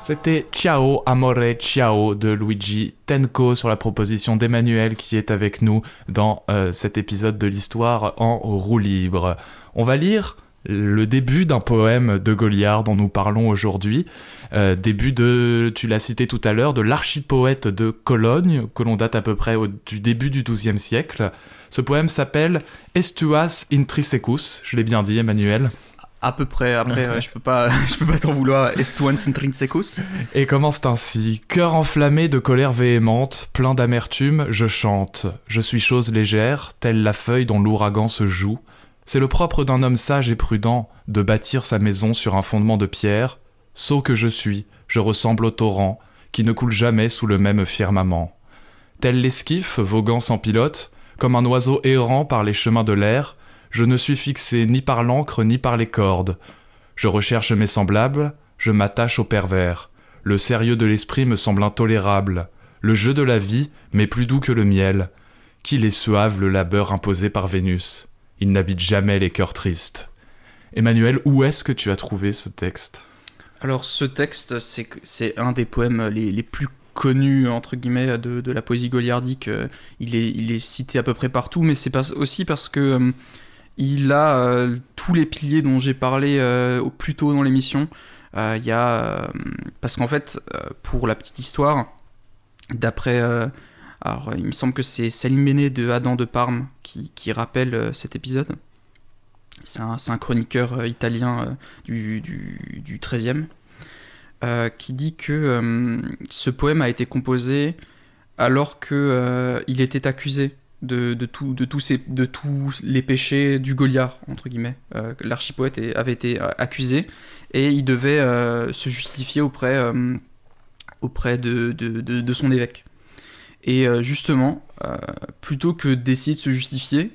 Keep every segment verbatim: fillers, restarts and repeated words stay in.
C'était Ciao Amore Ciao de Luigi Tenco sur la proposition d'Emmanuel qui est avec nous dans euh, cet épisode de l'histoire en roue libre. On va lire le début d'un poème de Goliard dont nous parlons aujourd'hui. Euh, début de, tu l'as cité tout à l'heure, de l'archipoète de Cologne, que l'on date à peu près au, du début du douzième siècle. Ce poème s'appelle Estuas Intrinsecus, je l'ai bien dit Emmanuel. À peu près, après euh, je peux pas, je peux pas t'en vouloir. Estuans Intrinsecus. Et commence ainsi. Cœur enflammé de colère véhémente, plein d'amertume, je chante. Je suis chose légère, telle la feuille dont l'ouragan se joue. C'est le propre d'un homme sage et prudent de bâtir sa maison sur un fondement de pierre. Sot que je suis, je ressemble au torrent qui ne coule jamais sous le même firmament. Tel l'esquif voguant sans pilote, comme un oiseau errant par les chemins de l'air, je ne suis fixé ni par l'encre ni par les cordes. Je recherche mes semblables, je m'attache au pervers. Le sérieux de l'esprit me semble intolérable. Le jeu de la vie m'est plus doux que le miel. Qu'il est suave le labeur imposé par Vénus. Il n'habite jamais les cœurs tristes. Emmanuel, où est-ce que tu as trouvé ce texte ? Alors ce texte, c'est, c'est un des poèmes les, les plus connus entre guillemets de, de la poésie goliardique. Il est, il est cité à peu près partout, mais c'est pas, aussi parce que euh, il a euh, tous les piliers dont j'ai parlé euh, plus tôt dans l'émission. Euh, il y a, euh, parce qu'en fait, euh, pour la petite histoire, d'après, euh, alors il me semble que c'est Salim Méné de Adam de Parme qui, qui rappelle euh, cet épisode. C'est un, c'est un chroniqueur euh, italien euh, du, du, du treizième euh, qui dit que euh, ce poème a été composé alors qu'il euh, était accusé de, de, tout, de, tous ces, de tous les péchés du Goliard, entre guillemets. Euh, l'archipoète est, avait été accusé et il devait euh, se justifier auprès, euh, auprès de, de, de, de son évêque. Et euh, justement, euh, plutôt que d'essayer de se justifier,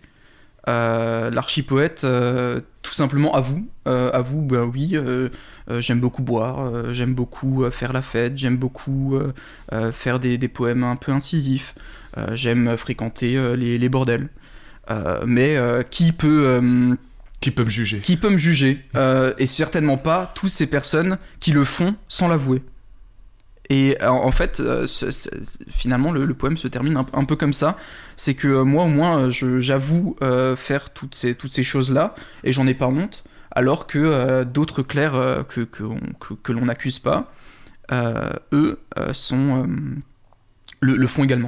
Euh, l'archipoète euh, tout simplement avoue, euh, avoue bah oui, euh, euh, j'aime beaucoup boire, euh, j'aime beaucoup euh, faire la fête, j'aime beaucoup euh, euh, faire des, des poèmes un peu incisifs, euh, j'aime fréquenter euh, les, les bordels. Euh, mais euh, qui peut... Euh, qui peut me juger Qui peut me juger euh, Et certainement pas toutes ces personnes qui le font sans l'avouer. Et en fait, euh, c'est, c'est, finalement, le, le poème se termine un, un peu comme ça. C'est que euh, moi, au moins, je, j'avoue euh, faire toutes ces, toutes ces choses-là, et j'en ai pas honte, alors que euh, d'autres clercs euh, que, que, on, que, que l'on n'accuse pas, euh, eux, euh, sont, euh, le, le font également.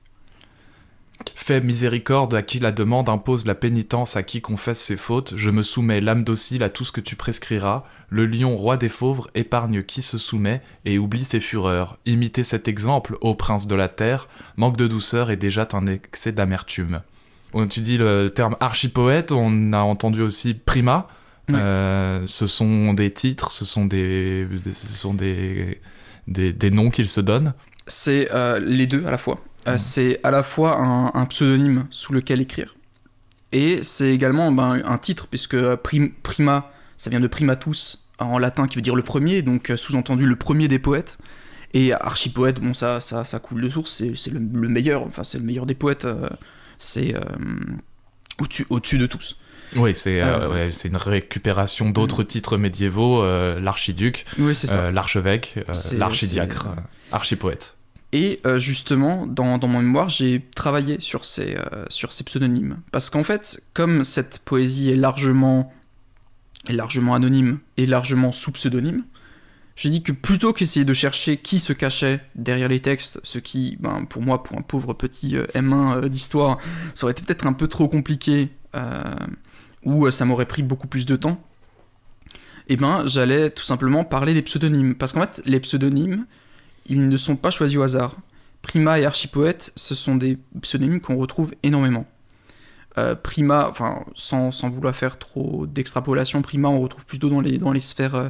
Fais miséricorde à qui la demande, impose la pénitence à qui confesse ses fautes. Je me soumets, l'âme docile, à tout ce que tu prescriras. Le lion, roi des fauves, épargne qui se soumet et oublie ses fureurs. Imitez cet exemple, ô prince de la terre. Manque de douceur et déjà un excès d'amertume. Quand tu dis le terme archipoète, on a entendu aussi prima. Oui. Euh, ce sont des titres, ce sont des, ce sont des, des, des noms qu'ils se donnent. C'est euh, les deux à la fois. Euh, c'est à la fois un, un pseudonyme sous lequel écrire, et c'est également ben, un titre, puisque prim, prima, ça vient de primatus, en latin, qui veut dire le premier, donc sous-entendu le premier des poètes, et archipoète, bon ça, ça, ça coule de source, c'est, c'est le, le meilleur, enfin c'est le meilleur des poètes, euh, c'est euh, au-dessus, au-dessus de tous. Oui, c'est, euh, euh, ouais, c'est une récupération d'autres mmh. titres médiévaux, euh, l'archiduc, oui, c'est ça. Euh, l'archevêque, euh, l'archidiacre, c'est... archipoète. Et euh, justement, dans, dans mon mémoire, j'ai travaillé sur ces, euh, sur ces pseudonymes. Parce qu'en fait, comme cette poésie est largement, est largement anonyme et largement sous pseudonyme, j'ai dit que plutôt qu'essayer de chercher qui se cachait derrière les textes, ce qui, ben, pour moi, pour un pauvre petit euh, M un euh, d'histoire, ça aurait été peut-être un peu trop compliqué, euh, ou euh, ça m'aurait pris beaucoup plus de temps, et ben j'allais tout simplement parler des pseudonymes. Parce qu'en fait, les pseudonymes, ils ne sont pas choisis au hasard. Prima et archipoète, ce sont des pseudonymes qu'on retrouve énormément. Euh, prima, enfin, sans, sans vouloir faire trop d'extrapolation, prima, on retrouve plutôt dans les, dans les sphères euh,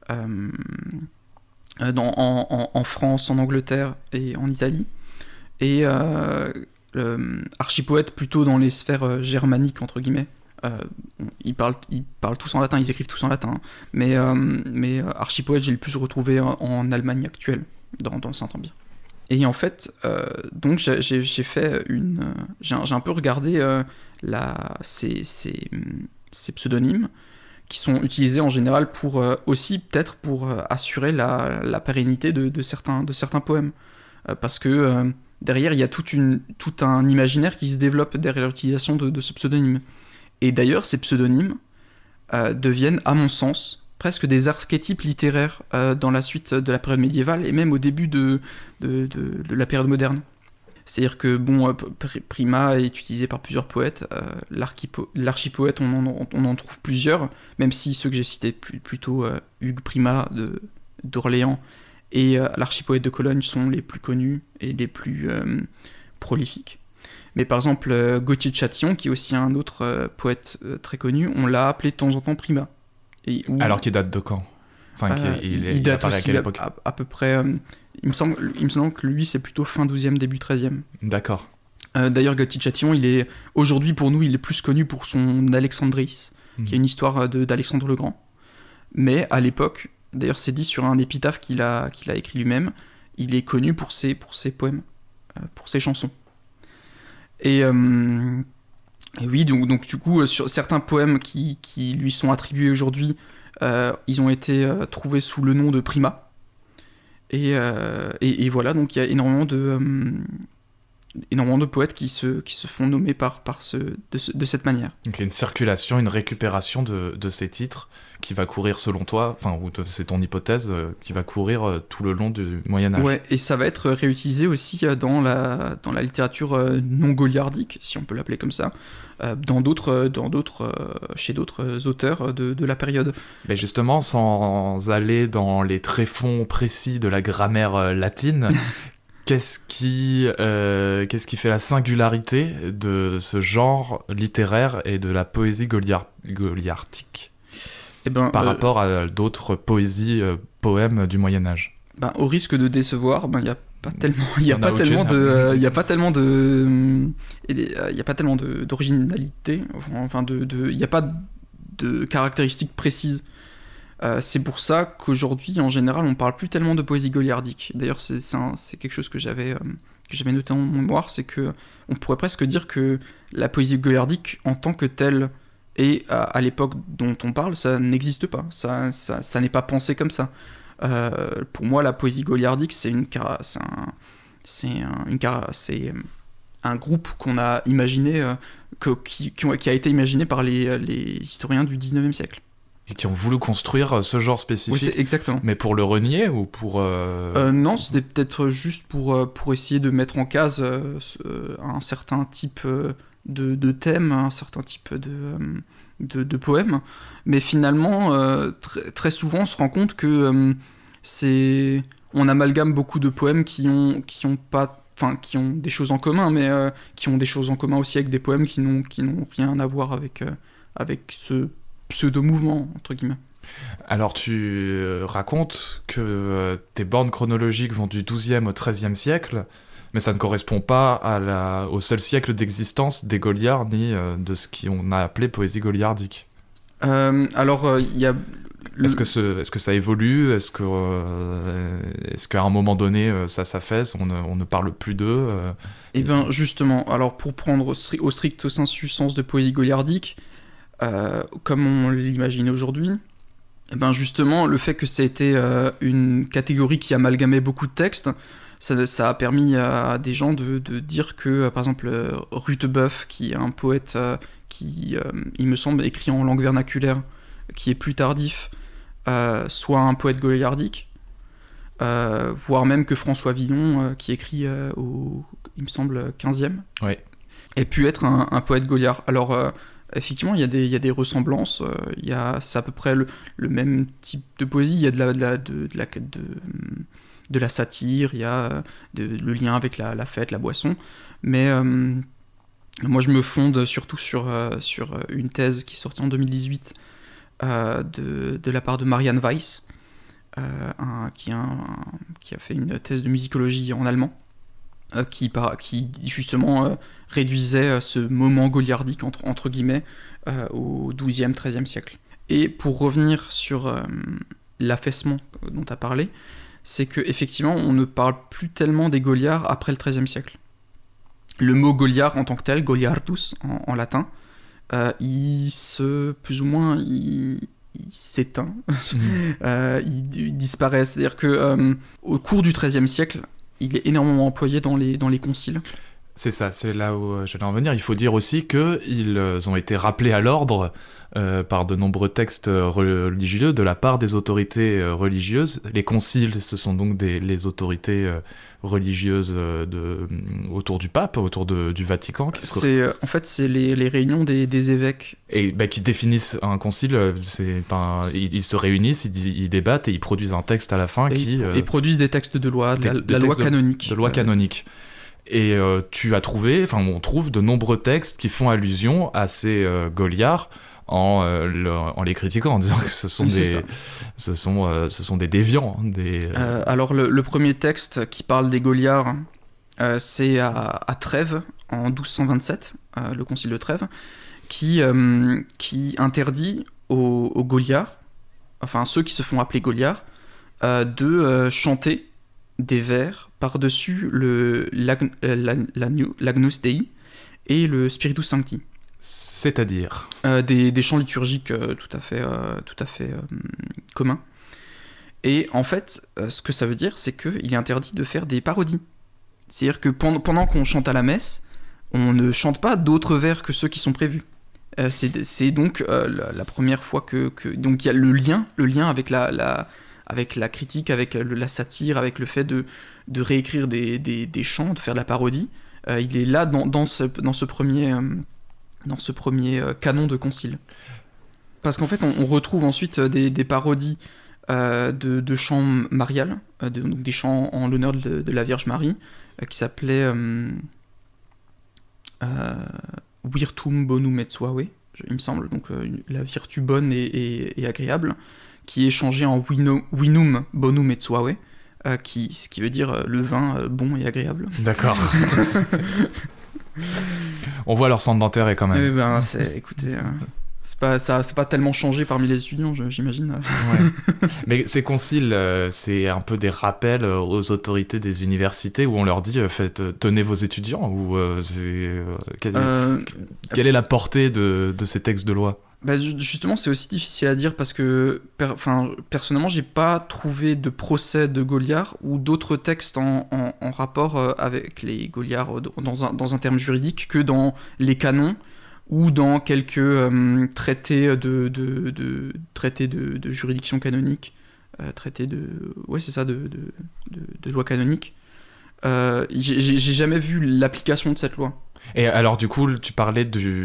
euh, dans, en, en, en France, en Angleterre et en Italie. Et euh, euh, archipoète plutôt dans les sphères euh, germaniques, entre guillemets. Euh, ils, parlent, ils parlent tous en latin, ils écrivent tous en latin. Hein. Mais, euh, mais euh, archipoète, j'ai le plus retrouvé en, en Allemagne actuelle. Dans, dans le Saint-Empire. Et en fait, euh, donc j'ai, j'ai, j'ai fait une... Euh, j'ai, j'ai un peu regardé euh, la, ces, ces, ces pseudonymes qui sont utilisés en général pour euh, aussi peut-être pour euh, assurer la, la pérennité de, de, certains, de certains poèmes. Euh, parce que euh, derrière, il y a toute une, tout un imaginaire qui se développe derrière l'utilisation de, de ce pseudonyme. Et d'ailleurs, ces pseudonymes euh, deviennent, à mon sens, presque des archétypes littéraires euh, dans la suite de la période médiévale et même au début de, de, de, de la période moderne. C'est-à-dire que, bon, euh, Prima est utilisé par plusieurs poètes. Euh, l'archipo- l'archipoète, on en, on en trouve plusieurs, même si ceux que j'ai cités, plus, plutôt euh, Hugues Prima de, d'Orléans et euh, l'archipoète de Cologne sont les plus connus et les plus euh, prolifiques. Mais par exemple, euh, Gauthier de Châtillon, qui est aussi un autre euh, poète euh, très connu, on l'a appelé de temps en temps Prima. Et où, Alors qu'il date de quand? Enfin, euh, il, il, il, il date apparaît aussi à quelle époque? à, à, à peu près... Euh, il, me semble, il me semble que lui, c'est plutôt fin douzième, début treizième. D'accord. Euh, d'ailleurs, Gauthier de Châtillon, il est, aujourd'hui, pour nous, il est plus connu pour son Alexandris, mmh. qui est une histoire de, d'Alexandre le Grand. Mais à l'époque, d'ailleurs, c'est dit sur un épitaphe qu'il a, qu'il a écrit lui-même, il est connu pour ses, pour ses poèmes, euh, pour ses chansons. Et, euh, et oui, donc, donc du coup, sur certains poèmes qui, qui lui sont attribués aujourd'hui, euh, ils ont été euh, trouvés sous le nom de Prima. Et, euh, et, et voilà, donc il y a énormément de, euh, énormément de poètes qui se, qui se font nommer par, par ce, de, ce, de cette manière. Donc il y a une circulation, une récupération de, de ces titres qui va courir selon toi, enfin, ou c'est ton hypothèse, euh, qui va courir euh, tout le long du Moyen-Âge. Ouais, et ça va être réutilisé aussi euh, dans, la, dans la littérature euh, non goliardique, si on peut l'appeler comme ça, euh, dans d'autres, dans d'autres, euh, chez d'autres auteurs de, de la période. Mais justement, sans aller dans les tréfonds précis de la grammaire euh, latine, qu'est-ce qui, euh, qu'est-ce qui fait la singularité de ce genre littéraire et de la poésie goliard- goliardique eh ben, par euh, rapport à d'autres poésies, euh, poèmes du Moyen-Âge? Ben, au risque de décevoir, ben, il n'y a pas tellement, il y a pas tellement de, euh, il y a pas tellement de, il euh, y a pas tellement de, d'originalité, enfin de, de, il n'y a pas de caractéristiques précises. Euh, c'est pour ça qu'aujourd'hui, en général, on parle plus tellement de poésie goliardique. D'ailleurs, c'est, c'est, un, c'est quelque chose que j'avais, euh, que j'avais noté en mémoire, c'est que on pourrait presque dire que la poésie goliardique, en tant que telle, et à, à l'époque dont on parle, ça n'existe pas. Ça, ça, ça n'est pas pensé comme ça. Euh, pour moi, la poésie goliardique, c'est une cara- c'est un, c'est un, une cara- c'est un groupe qu'on a imaginé, euh, que, qui, qui, qui a été imaginé par les, les historiens du dix-neuvième siècle. Et qui ont voulu construire ce genre spécifique. Oui, c'est exactement. Mais pour le renier ou pour... Euh... Euh, non, c'était peut-être juste pour, pour essayer de mettre en case euh, un certain type de, de thème, un certain type de, de, de poème. Mais finalement, euh, tr- très souvent, on se rend compte que euh, c'est... on amalgame beaucoup de poèmes qui ont, qui ont pas... Enfin, qui ont des choses en commun, mais euh, qui ont des choses en commun aussi avec des poèmes qui n'ont, qui n'ont rien à voir avec, euh, avec ce pseudo-mouvement, entre guillemets. Alors tu racontes que euh, tes bornes chronologiques vont du douzième au treizième siècle, mais ça ne correspond pas à la, au seul siècle d'existence des Goliards, ni euh, de ce qu'on a appelé poésie goliardique. Euh, alors, il euh, y a... Le... Est-ce que, ce, est-ce que ça évolue? Est-ce, que, euh, est-ce qu'à un moment donné, ça s'affaisse, on ne, on ne parle plus d'eux euh, Eh bien, justement, alors pour prendre au, stri- au strict sensu sens de poésie goliardique, euh, comme on l'imagine aujourd'hui, eh ben justement, le fait que ça a été euh, une catégorie qui amalgamait beaucoup de textes, ça, ça a permis à des gens de, de dire que, par exemple, euh, Rutebeuf, qui est un poète euh, qui, euh, il me semble, écrit en langue vernaculaire, qui est plus tardif, euh, soit un poète goliardique, euh, voire même que François Villon, euh, qui écrit euh, au, il me semble, quinzième, oui. ait pu être un, un poète goliard. Alors, euh, effectivement, il y a des, il y a des ressemblances, euh, il y a, c'est à peu près le, le même type de poésie, il y a de la, de la, de, de la, de, de la satire, il y a de, le lien avec la, la fête, la boisson, mais euh, moi je me fonde surtout sur, euh, sur une thèse qui est sortie en deux mille dix-huit euh, de, de la part de Marianne Weiss, euh, un, qui, a un, qui a fait une thèse de musicologie en allemand, euh, qui, par, qui justement euh, réduisait ce moment goliardique entre, entre guillemets euh, au douzième, treizième siècle. Et pour revenir sur euh, l'affaissement dont tu as parlé, c'est qu'effectivement on ne parle plus tellement des Goliards après le treizième siècle. Le mot Goliard en tant que tel, Goliardus en, en latin, euh, il se, plus ou moins, il, il s'éteint, Mmh. euh, il, il disparaît. C'est-à-dire que euh, au cours du treizième siècle, il est énormément employé dans les, dans les conciles. C'est ça, c'est là où euh, j'allais en venir. Il faut dire aussi qu'ils euh, ont été rappelés à l'ordre euh, par de nombreux textes euh, religieux de la part des autorités euh, religieuses. Les conciles, ce sont donc des, les autorités euh, religieuses euh, de, autour du pape, autour de, du Vatican. Qui se... C'est, euh, en fait, c'est les, les réunions des, des évêques. Et bah, qui définissent un concile. euh, C'est un, ils, ils se réunissent, ils, dis- ils débattent et ils produisent un texte à la fin Et, qui... euh, et produisent des textes de loi, de la, des- des la loi textes de- canonique. de loi Euh, canonique. Et euh, tu as trouvé, enfin on trouve de nombreux textes qui font allusion à ces euh, Goliards en, euh, le- en les critiquant, en disant que ce sont C'est des, ça. ce sont, euh, ce sont des déviants. Des, Euh, alors le, le premier texte qui parle des Goliards, euh, c'est à, à Trèves en douze cent vingt-sept, euh, le concile de Trèves, qui, euh, qui interdit aux, aux Goliards, enfin ceux qui se font appeler Goliards, euh, de euh, chanter des vers par-dessus le l'agn- euh, la- l'agnu- l'Agnus Dei et le Spiritus Sancti. C'est-à-dire Euh, des, des chants liturgiques euh, tout à fait, euh, tout à fait euh, communs. Et en fait, euh, ce que ça veut dire, c'est qu'il est interdit de faire des parodies. C'est-à-dire que pendant, pendant qu'on chante à la messe, on ne chante pas d'autres vers que ceux qui sont prévus. Euh, c'est, c'est donc euh, la, la première fois que, que... Donc il y a le lien, le lien avec la, la, avec la critique, avec le- la satire, avec le fait de, de réécrire des, des, des chants, de faire de la parodie. Euh, il est là dans, dans, ce, dans ce premier... euh, dans ce premier euh, canon de concile. Parce qu'en fait, on, on retrouve ensuite euh, des, des parodies euh, de, de chants mariales, euh, de- donc des chants en l'honneur de, de la Vierge Marie, euh, qui s'appelaient euh, euh, Virtum Bonum et Suave, je- il me semble, donc euh, la vertu bonne et, et- et agréable, qui est changé en Vino- Vinum Bonum et Suave, euh, qui, ce qui veut dire euh, le vin euh, bon et agréable. D'accord. On voit leur centre d'intérêt quand même. Eh ben, c'est, écoutez, euh, c'est pas, ça, c'est pas tellement changé parmi les étudiants, je- j'imagine. Ouais. Mais ces conciles, euh, c'est un peu des rappels euh, aux autorités des universités où on leur dit euh, faites, euh, tenez vos étudiants ou euh, c'est, euh, quelle, Euh, quelle est la portée de, de ces textes de loi? Bah, ju- justement, c'est aussi difficile à dire parce que, per- enfin, personnellement, j'ai pas trouvé de procès de Goliard ou d'autres textes en, en- en rapport euh, avec les Goliards euh, dans un, dans un terme juridique que dans les canons ou dans quelques euh, traités de, de, de- traités de, de juridiction canonique, euh, traités de, ouais, c'est ça, de, de, de, de loi canonique. Euh, j'ai j'ai- j'ai jamais vu l'application de cette loi. Et alors du coup, tu parlais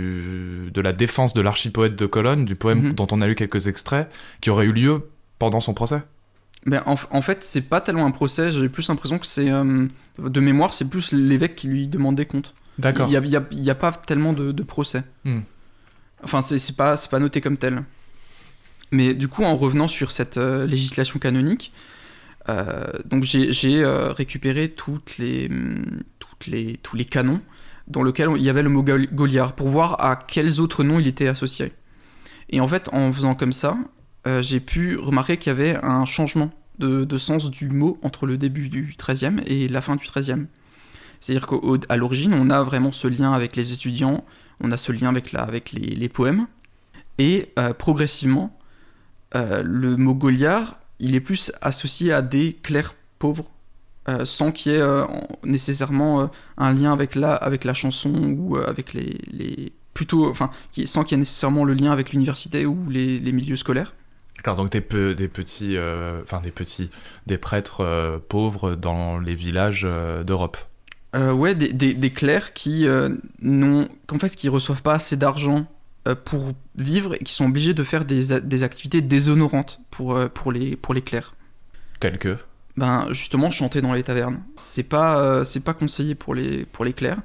du, de la défense de l'archipoète de Cologne, du poème Mhm. dont on a lu quelques extraits, qui aurait eu lieu pendant son procès. Ben, en, en fait, c'est pas tellement un procès, j'ai plus l'impression que c'est. euh, de mémoire, c'est plus l'évêque qui lui demande des comptes. D'accord. Il n'y a, il y a- il y a pas tellement de, de procès. Hmm. Enfin, c'est c'est pas, c'est pas noté comme tel. Mais du coup, en revenant sur cette euh, législation canonique, euh, donc j'ai j'ai, euh, récupéré toutes les, hum, toutes les, tous les canons dans lesquels il y avait le mot Gol- Goliard pour voir à quels autres noms il était associé. Et en fait, en faisant comme ça, euh, j'ai pu remarquer qu'il y avait un changement de, de sens du mot entre le début du treizième et la fin du treizième. C'est-à-dire qu'à l'origine, on a vraiment ce lien avec les étudiants, on a ce lien avec, la, avec les, les poèmes, et euh, progressivement, euh, le mot Goliard, il est plus associé à des clercs pauvres, euh, sans qu'il y ait euh, en- nécessairement euh, un lien avec la, avec la chanson ou euh, avec les, les plutôt, enfin, qui- sans qu'il y ait nécessairement le lien avec l'université ou les, les milieux scolaires. D'accord, donc des, pe- des petits, euh, enfin des petits, des prêtres euh, pauvres dans les villages euh, d'Europe. Euh, ouais, des, des, des clercs qui euh, n'ont, qu'en fait, qui reçoivent pas assez d'argent euh, pour vivre et qui sont obligés de faire des, a- des activités déshonorantes pour, euh, pour, les, pour les clercs. Tels que. Ben justement, chanter dans les tavernes, c'est pas, euh, c'est pas conseillé pour les, pour les clercs.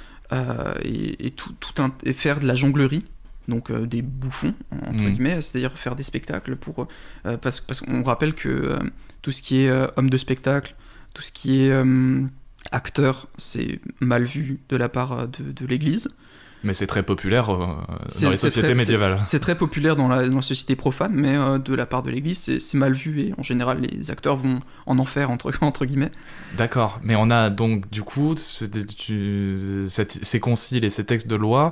Euh, et, et, tout, tout un, et faire de la jonglerie, donc euh, des bouffons entre Mhm. guillemets, c'est-à-dire faire des spectacles pour euh, parce, parce qu'on rappelle que euh, tout ce qui est euh, homme de spectacle, tout ce qui est euh, acteur, c'est mal vu de la part euh, de, de l'Église. Mais c'est très populaire euh, C'est- dans les c'est sociétés très- médiévales. C'est très populaire dans la, dans la société profane, mais euh, de la part de l'Église, c'est c'est mal vu et en général les acteurs vont en enfer entre, entre guillemets. D'accord, mais on a donc du coup ce- tu- cette- ces conciles et ces textes de loi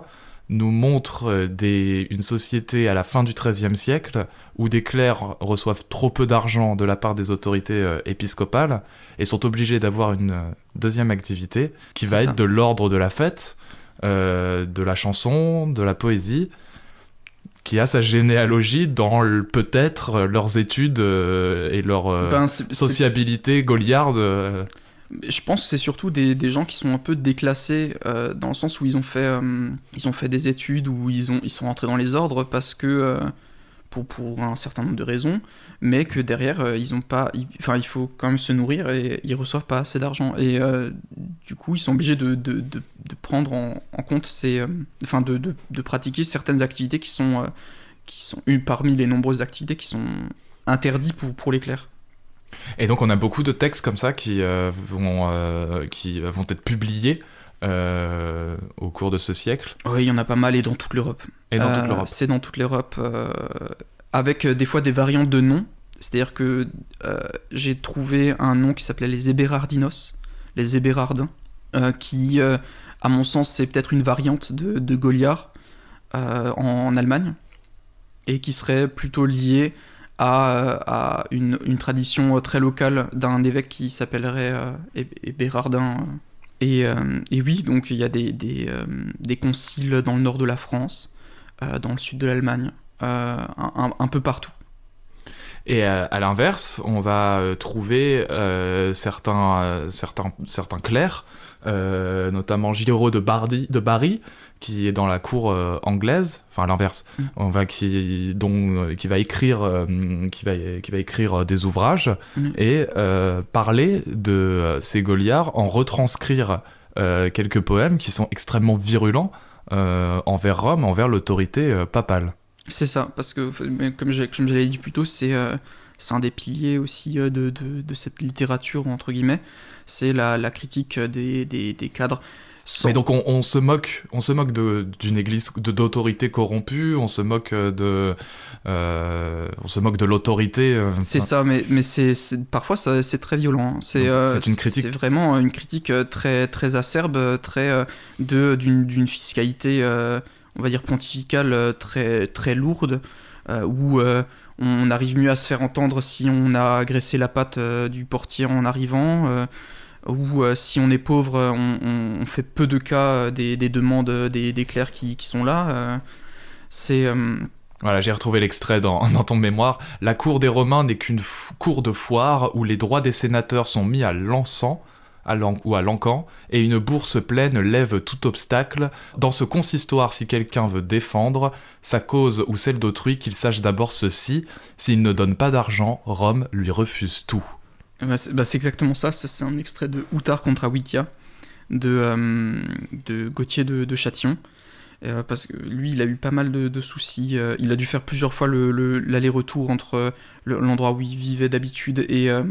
nous montre des, une société à la fin du treizième siècle où des clercs reçoivent trop peu d'argent de la part des autorités euh, épiscopales et sont obligés d'avoir une euh, deuxième activité qui va C'est être ça. de l'ordre de la fête, euh, de la chanson, de la poésie, qui a sa généalogie dans le- peut-être leurs études euh, et leur euh, Ben, c'est- c'est- sociabilité gauliarde. euh. Je pense que c'est surtout des, des gens qui sont un peu déclassés euh, dans le sens où ils ont fait, euh, ils ont fait des études, où ils, ont, ils sont rentrés dans les ordres parce que, euh, pour, pour un certain nombre de raisons, mais que derrière, euh, ils ont pas, ils- enfin, il faut quand même se nourrir et ils reçoivent pas assez d'argent. Et euh, du coup, ils sont obligés de, de, de, de prendre en, en compte ces, euh, enfin, de, de, de pratiquer certaines activités qui sont, euh, qui sont une parmi les nombreuses activités qui sont interdites pour, pour les clercs. Et donc on a beaucoup de textes comme ça qui, euh, vont, euh, qui vont être publiés euh, au cours de ce siècle Oui, il y en a pas mal et dans toute l'Europe. et dans Euh, toute l'Europe. C'est dans toute l'Europe, euh, avec euh, des fois des variantes de noms. C'est-à-dire que euh, j'ai trouvé un nom qui s'appelait les Eberhardinos, les Eberhardins, euh, qui, euh, à mon sens, c'est peut-être une variante de, de Goliard euh, en, en Allemagne, et qui serait plutôt liée à, à une, une tradition très locale d'un évêque qui s'appellerait euh, Eb- Eberhardin. Et, euh, et oui, donc il y a des, des, euh, des conciles dans le nord de la France, euh, dans le sud de l'Allemagne, euh, un, un- un peu partout. Et euh, à l'inverse, on va euh, trouver euh, certains, euh, certains, certains clercs, euh, notamment Giraud de, Bardi, de Bari, qui est dans la cour euh, anglaise, enfin à l'inverse, Mm. on va qui, dont, euh, qui va écrire, euh, qui va, qui va écrire euh, des ouvrages Mm. et euh, parler de euh, ces Gauliards, en retranscrire euh, quelques poèmes qui sont extrêmement virulents euh, envers Rome, envers l'autorité euh, papale. C'est ça, parce que, mais comme j'ai- comme je l'avais dit plus tôt, c'est euh, c'est un des piliers aussi euh, de, de, de cette littérature, entre guillemets, c'est la, la critique des, des, des cadres. Sans- Mais donc on, on se moque, on se moque de- d'une église, de d'autorité corrompue, on se moque de, euh, on se moque de l'autorité. euh, C'est enfin, ça, mais, mais c'est, c'est- parfois ça- c'est très violent. hein. C'est, Donc, euh, c'est une critique. c'est vraiment une critique euh, très, très acerbe, très, euh, de, d'une, d'une fiscalité, euh, on va dire pontificale, euh, très, très lourde, euh, où euh, on arrive mieux à se faire entendre si on a agressé la patte euh, du portier en arrivant, euh, ou euh, si on est pauvre, euh, on, on- on fait peu de cas euh, des, des demandes euh, des, des clercs qui, qui sont là. euh, c'est... euh, Voilà, j'ai retrouvé l'extrait dans, dans ton mémoire. La cour des Romains n'est qu'une f- cour de foire où les droits des sénateurs sont mis à l'encens, à l'en- ou à l'encan, et une bourse pleine lève tout obstacle. Dans ce consistoire, si quelqu'un veut défendre sa cause ou celle d'autrui, qu'il sache d'abord ceci: s'il ne donne pas d'argent, Rome lui refuse tout. Bah, c'est, bah, c'est exactement ça, ça c'est un extrait de Outard contre Awitia de, euh, de Gauthier de, de Châtillon. Euh, parce que lui, il a eu pas mal de, de soucis. euh, il a dû faire plusieurs fois le, le- l'aller-retour entre euh, le- l'endroit où il vivait d'habitude et, euh,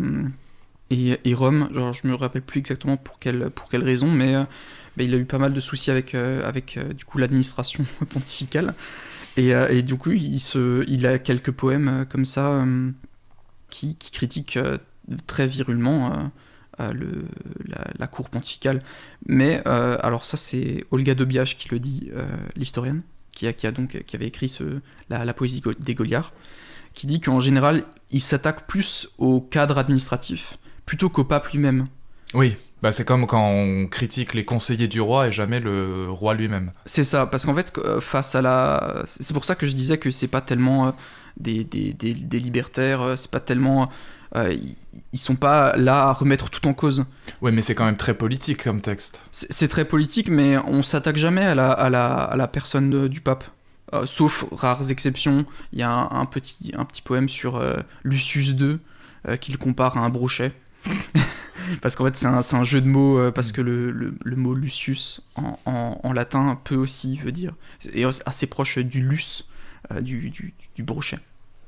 et, et Rome. Genre, je me rappelle plus exactement pour quelle, pour quelle raison, mais euh, bah, il a eu pas mal de soucis avec, euh, avec euh, du coup, l'administration pontificale. Et, euh, et du coup, il, se, il a quelques poèmes euh, comme ça euh, qui, qui critiquent euh, très virulement euh, euh, le, la, la cour pontificale. Mais, euh, alors ça, c'est Olga Dobiach qui le dit, euh, l'historienne, qui, a, qui, a donc, qui avait écrit ce, la, la poésie go- des Gauliards, qui dit qu'en général, il s'attaque plus au cadre administratif, plutôt qu'au pape lui-même. Oui, bah c'est comme quand on critique les conseillers du roi et jamais le roi lui-même. C'est ça, parce qu'en fait, euh, face à la... C'est pour ça que je disais que c'est pas tellement euh, des, des, des, des libertaires, euh, c'est pas tellement... euh, ils, ils sont pas là à remettre tout en cause. Ouais, mais c'est quand même très politique comme texte. C'est, c'est très politique, mais on s'attaque jamais à la, à la, à la personne de- du pape. Euh, sauf rares exceptions. Il y a un, un petit, un petit poème sur euh, Lucius deux, euh, qu'il compare à un brochet. Parce qu'en fait, c'est un, c'est un jeu de mots, euh, parce que le, le, le mot Lucius en, en, en latin peut aussi veut dire, est assez proche du lus, euh, du, du, du brochet.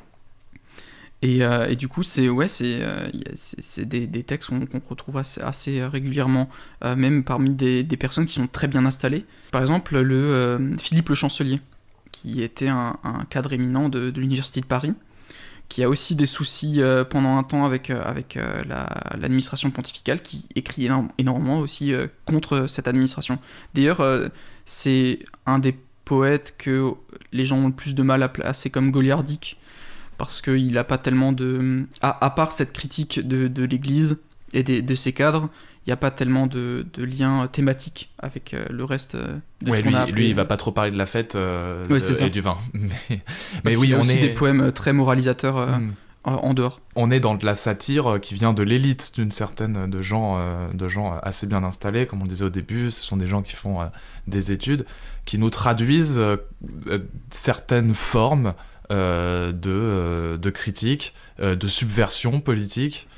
Et, euh, et du coup, c'est ouais, c'est, euh, y a- c'est, c'est des, des textes qu'on, qu'on retrouve assez, assez régulièrement, euh, même parmi des, des personnes qui sont très bien installées. Par exemple, le euh, Philippe le Chancelier, qui était un, un cadre éminent de, de l'Université de Paris, qui a aussi des soucis euh, pendant un temps avec, euh, avec euh, la, l'administration pontificale, qui écrit énorme- énormément aussi euh, contre cette administration. D'ailleurs, euh, c'est un des poète que les gens ont le plus de mal à placer comme goliardique, parce qu'il n'a pas tellement de... À, à part cette critique de, de l'Église et des, de ses cadres, il n'y a pas tellement de, de lien thématique avec euh, le reste euh, de ouais, ce qu'on lui, a appelé... Lui, il va pas trop parler de la fête euh, ouais, de, et du vin. Mais, mais oui, il y a on aussi est... des poèmes très moralisateurs euh, mm. en dehors. On est dans de la satire qui vient de l'élite, d'une certaine de gens, euh, de gens assez bien installés, comme on disait au début. Ce sont des gens qui font euh, des études, qui nous traduisent euh, certaines formes euh, de, euh, de critique, euh, de subversion politique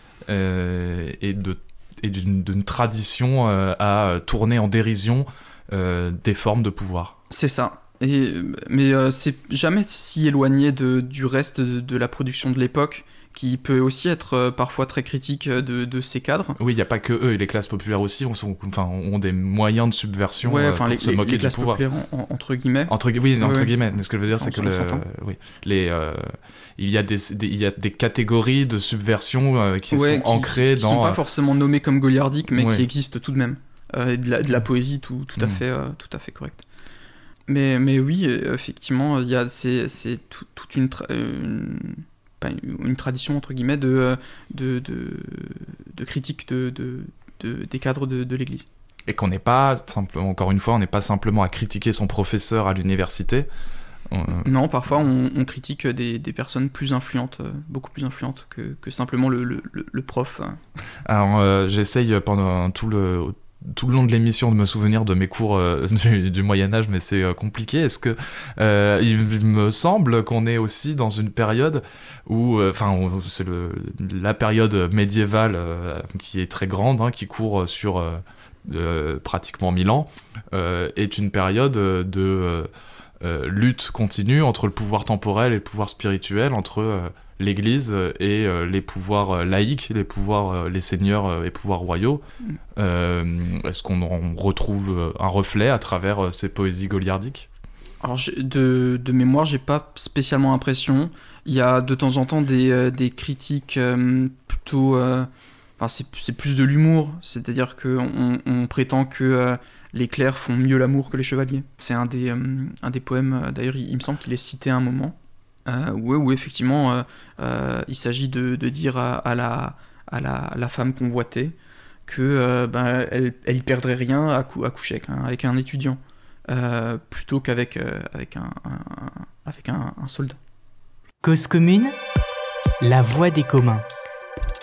euh, et de et d'une, d'une tradition euh, à tourner en dérision euh, des formes de pouvoir. C'est ça. Et, mais euh, c'est jamais si éloigné de, du reste de, de la production de l'époque, qui peut aussi être euh, parfois très critique de, de ces cadres. Oui, il n'y a pas que eux, et les classes populaires aussi ont, sont, enfin, ont des moyens de subversion ouais, euh, pour les, se moquer les du pouvoir. Les classes populaires, en, en, entre guillemets. Entre, oui, ouais, entre ouais. guillemets. Mais ce que je veux dire, c'est on, que le, oui, les, euh, il, y a des, des, il y a des catégories de subversion euh, qui ouais, sont qui, ancrées qui dans... Qui ne sont pas forcément nommées comme goliardiques, mais ouais. qui existent tout de même. Euh, de, la, de la poésie tout, tout, à mmh. fait, euh, tout à fait correcte. Mais, mais oui, effectivement, il y a, c'est, c'est tout, toute une, tra- une, pas une, une tradition, entre guillemets, de, de, de, de critique de, de, de, des cadres de, de l'Église. Et qu'on n'est pas, simple, encore une fois, on n'est pas simplement à critiquer son professeur à l'université. On... Non, parfois on, on critique des, des personnes plus influentes, euh, beaucoup plus influentes que, que simplement le, le, le prof. Alors, euh, j'essaye pendant tout le... tout le long de l'émission de me souvenir de mes cours euh, du, du Moyen-Âge, mais c'est euh, compliqué. Est-ce que euh, il me semble qu'on est aussi dans une période où, enfin, euh, c'est le, la période médiévale euh, qui est très grande, hein, qui court sur euh, euh, pratiquement mille ans, euh, est une période de euh, euh, lutte continue entre le pouvoir temporel et le pouvoir spirituel, entre euh, l'Église et euh, les pouvoirs euh, laïques, les pouvoirs, euh, les seigneurs euh, et pouvoirs royaux. Euh, est-ce qu'on en retrouve un reflet à travers euh, ces poésies goliardiques ? Alors, de, de mémoire, j'ai pas spécialement l'impression. Il y a de temps en temps des, euh, des critiques euh, plutôt... Euh, enfin, c'est, c'est plus de l'humour, c'est-à-dire qu'on on prétend que euh, les clercs font mieux l'amour que les chevaliers. C'est un des, euh, un des poèmes, d'ailleurs, il, il me semble qu'il est cité à un moment. Euh, où, où effectivement euh, euh, il s'agit de, de dire à, à, la, à, la, à la femme convoitée que euh, ben, elle, elle y perdrait rien à, cou- à coucher avec un, avec un étudiant euh, plutôt qu'avec euh, avec un, un, avec un, un soldat. Cause commune, la voix des communs.